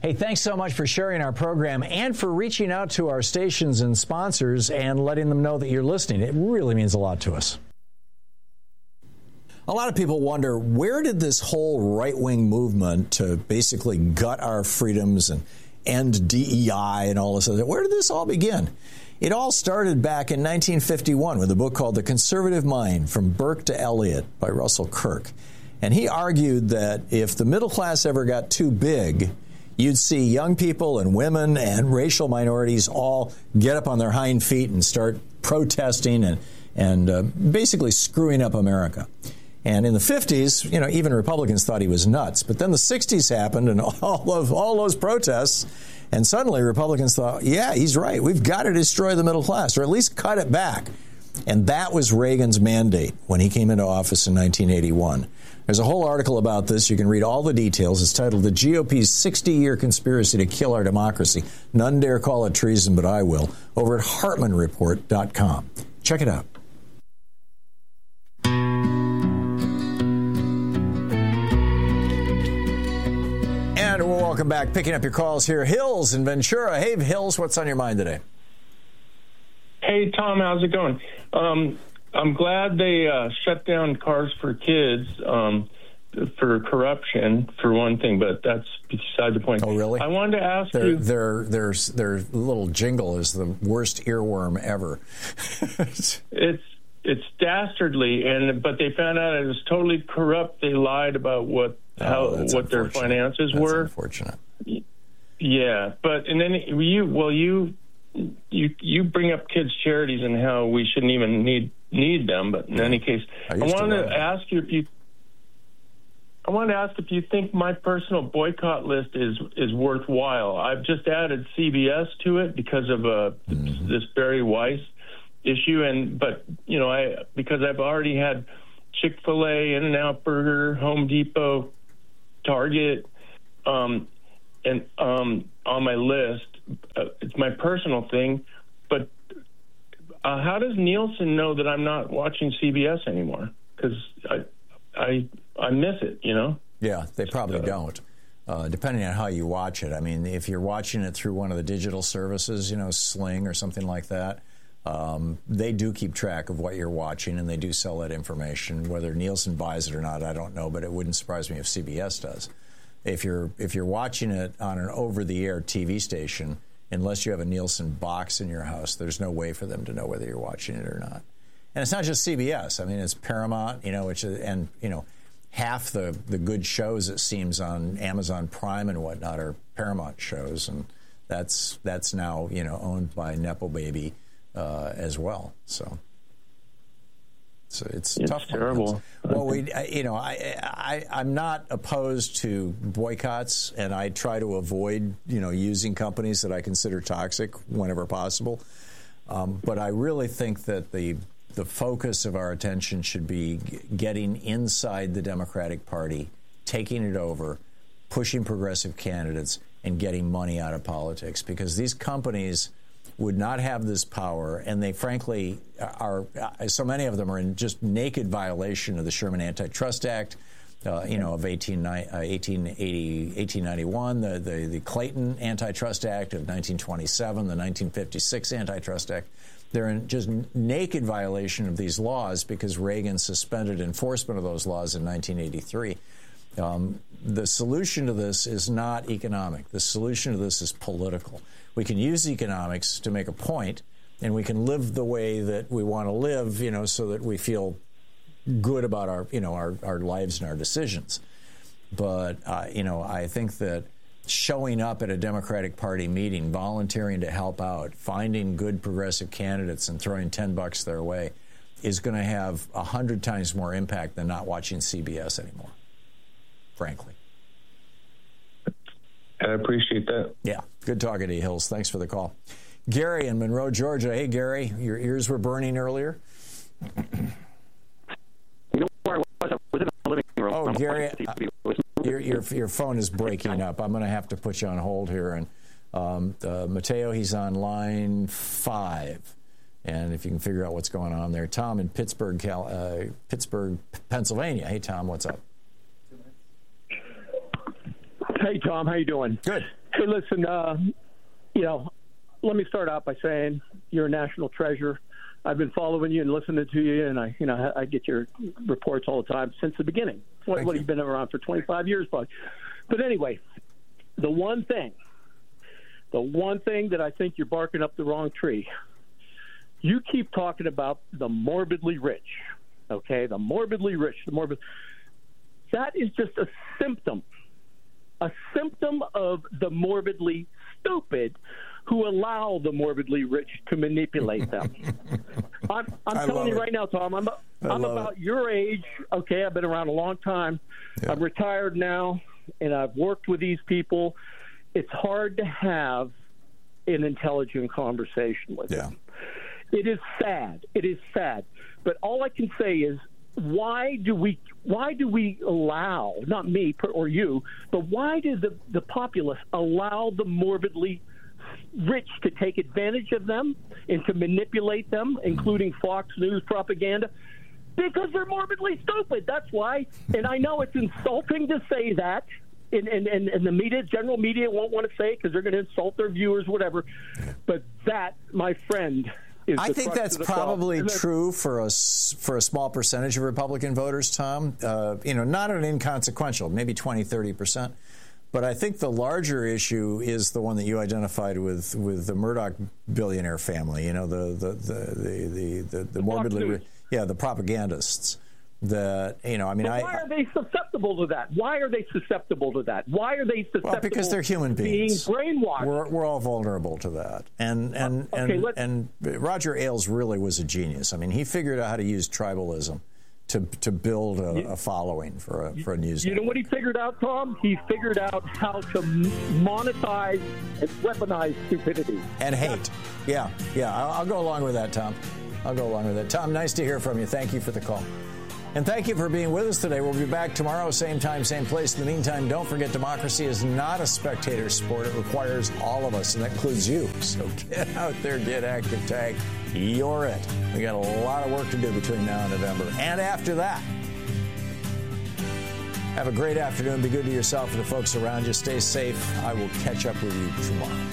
Hey, thanks so much for sharing our program and for reaching out to our stations and sponsors and letting them know that you're listening. It really means a lot to us. A lot of people wonder, where did this whole right-wing movement to basically gut our freedoms and end DEI and all this other, where did this all begin? It all started back in 1951 with a book called The Conservative Mind, From Burke to Eliot by Russell Kirk. And he argued that if the middle class ever got too big, you'd see young people and women and racial minorities all get up on their hind feet and start protesting and basically screwing up America. And in the 50s, even Republicans thought he was nuts. But then the 60s happened and all those protests, and suddenly Republicans thought, yeah, he's right. We've got to destroy the middle class, or at least cut it back. And that was Reagan's mandate when he came into office in 1981. There's a whole article about this. You can read all the details. It's titled The GOP's 60-Year Conspiracy to Kill Our Democracy. None dare call it treason, but I will. Over at HartmanReport.com. Check it out. And we'll welcome back, picking up your calls here. Hills in Ventura. Hey, Hills, what's on your mind today? Hey, Tom, how's it going? I'm glad they shut down Cars for Kids for corruption, for one thing, but that's beside the point. Oh, really? I wanted to ask you. Their little jingle is the worst earworm ever. It's dastardly, but they found out it was totally corrupt. They lied about what their finances were. That's unfortunate. Yeah, and then you bring up kids' charities and how we shouldn't even need them. But in any case, I wanted to ask if you think my personal boycott list is worthwhile. I've just added CBS to it because of this Barry Weiss issue, because I've already had Chick-fil-A, In-N-Out Burger, Home Depot, Target, and on my list. It's my personal thing, but how does Nielsen know that I'm not watching CBS anymore? Because I miss it, Yeah, they probably don't. Depending on how you watch it. I mean, if you're watching it through one of the digital services, Sling or something like that, they do keep track of what you're watching, and they do sell that information. Whether Nielsen buys it or not, I don't know, but it wouldn't surprise me if CBS does. If you're watching it on an over-the-air TV station, unless you have a Nielsen box in your house, there's no way for them to know whether you're watching it or not. And it's not just CBS. I mean, it's Paramount, half the good shows, it seems, on Amazon Prime and whatnot are Paramount shows, and that's now owned by Nepo Baby as well. So it's tough. Terrible. Well, I'm not opposed to boycotts, and I try to avoid using companies that I consider toxic whenever possible. But I really think that the focus of our attention should be getting inside the Democratic Party, taking it over, pushing progressive candidates, and getting money out of politics, because these companies would not have this power, and they frankly are, so many of them are in just naked violation of the Sherman Antitrust Act, of 1891, the Clayton Antitrust Act of 1927, the 1956 Antitrust Act. They're in just naked violation of these laws because Reagan suspended enforcement of those laws in 1983. The solution to this is not economic. The solution to this is political. We can use economics to make a point, and we can live the way that we want to live, so that we feel good about our lives and our decisions. But, I think that showing up at a Democratic Party meeting, volunteering to help out, finding good progressive candidates and throwing $10 their way is going to have 100 times more impact than not watching CBS anymore, frankly. I appreciate that. Yeah. Good talking to you, Hills. Thanks for the call. Gary in Monroe, Georgia. Hey, Gary, your ears were burning earlier. Where I was in the living room. Oh, Gary, your phone is breaking up. I'm going to have to put you on hold here. And Mateo, he's on line 5. And if you can figure out what's going on there. Tom in Pittsburgh, Pennsylvania. Hey, Tom, what's up? Hey, Tom, how you doing? Good. Hey, Hey, listen, let me start out by saying you're a national treasure. I've been following you and listening to you, and I get your reports all the time since the beginning. You've been around for 25 years, bud. But anyway, the one thing that I think you're barking up the wrong tree, you keep talking about the morbidly rich, okay? The morbidly rich, that is just a symptom of the morbidly stupid who allow the morbidly rich to manipulate them. I'm telling you right now, Tom, I'm about your age. Okay, I've been around a long time. Yeah. I'm retired now, and I've worked with these people. It's hard to have an intelligent conversation with them. It is sad. It is sad. But all I can say is, why do we allow, not me or you, but why does the populace allow the morbidly rich to take advantage of them and to manipulate them, including Fox News propaganda? Because they're morbidly stupid. That's why. And I know it's insulting to say that, and the media, general media, won't want to say it because they're going to insult their viewers, whatever. But that, my friend, I think that's probably true for a small percentage of Republican voters, Tom. Not an inconsequential, maybe 20, 30%. But I think the larger issue is the one that you identified with the Murdoch billionaire family. The morbidly, the propagandists. Why are they susceptible to that? Why are they susceptible to that? Why are they susceptible? Well, because they're human beings. Being brainwashed. We're all vulnerable to that. And Roger Ailes really was a genius. I mean, he figured out how to use tribalism to build a following for a news. You know what he figured out, Tom? He figured out how to monetize and weaponize stupidity and hate. Yeah. I'll go along with that, Tom. Tom, nice to hear from you. Thank you for the call. And thank you for being with us today. We'll be back tomorrow, same time, same place. In the meantime, don't forget, democracy is not a spectator sport. It requires all of us, and that includes you. So get out there, get active, tag. You're it. We got a lot of work to do between now and November. And after that, have a great afternoon. Be good to yourself and the folks around you. Stay safe. I will catch up with you tomorrow.